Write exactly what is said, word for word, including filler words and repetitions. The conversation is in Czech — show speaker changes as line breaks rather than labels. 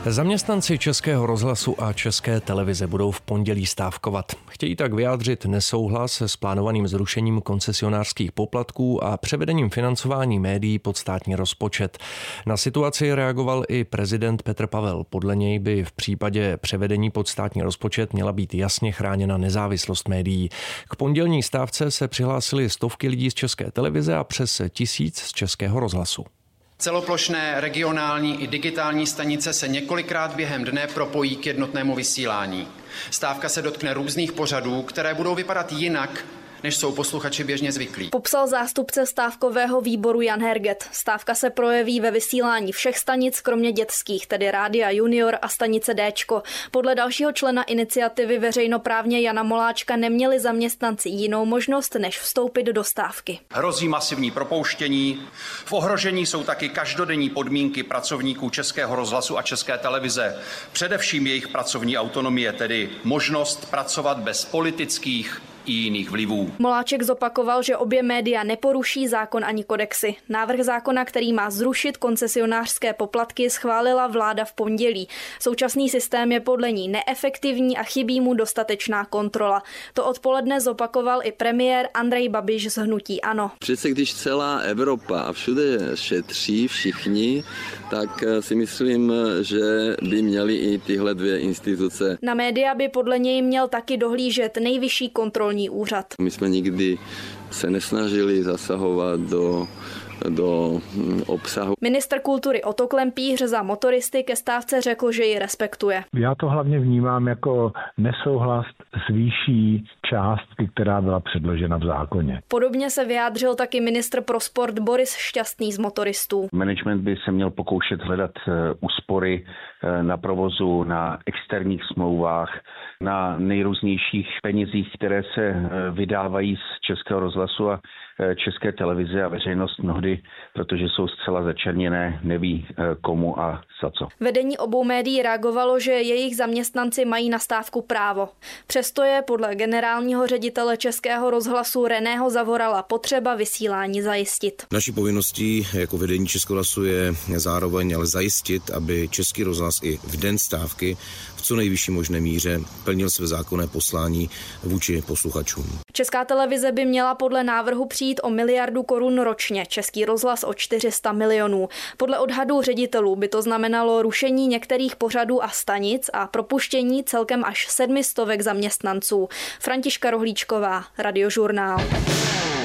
Zaměstnanci Českého rozhlasu a České televize budou v pondělí stávkovat. Chtějí tak vyjádřit nesouhlas s plánovaným zrušením koncesionářských poplatků a převedením financování médií pod státní rozpočet. Na situaci reagoval i prezident Petr Pavel. Podle něj by v případě převedení pod státní rozpočet měla být jasně chráněna nezávislost médií. K pondělní stávce se přihlásili stovky lidí z České televize a přes tisíc z Českého rozhlasu.
Celoplošné regionální i digitální stanice se několikrát během dne propojí k jednotnému vysílání. Stávka se dotkne různých pořadů, které budou vypadat jinak, než jsou posluchači běžně zvyklí.
Popsal zástupce stávkového výboru Jan Herget. Stávka se projeví ve vysílání všech stanic, kromě dětských, tedy Rádia Junior a stanice Déčko. Podle dalšího člena iniciativy veřejnoprávně Jana Moláčka neměli zaměstnanci jinou možnost, než vstoupit do stávky.
Hrozí masivní propouštění. V ohrožení jsou taky každodenní podmínky pracovníků Českého rozhlasu a České televize. Především jejich pracovní autonomie, tedy možnost pracovat bez politických i jiných vlivů.
Moláček zopakoval, že obě média neporuší zákon ani kodexy. Návrh zákona, který má zrušit koncesionářské poplatky, schválila vláda v pondělí. Současný systém je podle ní neefektivní a chybí mu dostatečná kontrola. To odpoledne zopakoval i premiér Andrej Babiš z hnutí ANO.
Přece když celá Evropa a všude šetří všichni, tak si myslím, že by měly i tyhle dvě instituce.
Na média by podle něj měl taky dohlížet nejvyšší kontrolní úřad.
My jsme nikdy se nesnažili zasahovat do, do obsahu.
Ministr kultury Otto Klempíř za motoristy ke stávce řekl, že ji respektuje.
Já to hlavně vnímám jako nesouhlas s výší částky, která byla předložena v zákoně.
Podobně se vyjádřil taky ministr pro sport Boris Šťastný z motoristů.
Management by se měl pokoušet hledat úspory na provozu, na externích smlouvách, na nejrůznějších penězích, které se vydávají z Českého rozhlasu a České televize, a veřejnost mnohdy, protože jsou zcela začerněné, neví komu a za co.
Vedení obou médií reagovalo, že jejich zaměstnanci mají na stávku právo. Přesto je podle generálního ředitele Českého rozhlasu Reného Zavorala potřeba vysílání zajistit.
Naší povinností jako vedení Českého rozhlasu je zároveň ale zajistit, aby Český rozhlas i v den stávky v co nejvyšší možné míře plnil své zákonné poslání vůči posluchačům.
Česká televize by měla podle návrhu přijít o miliardu korun ročně, Český rozhlas o čtyři sta milionů. Podle odhadů ředitelů by to znamenalo rušení některých pořadů a stanic a propuštění celkem až sedmi stovek zaměstnanců. Františka Rohlíčková, Radiožurnál.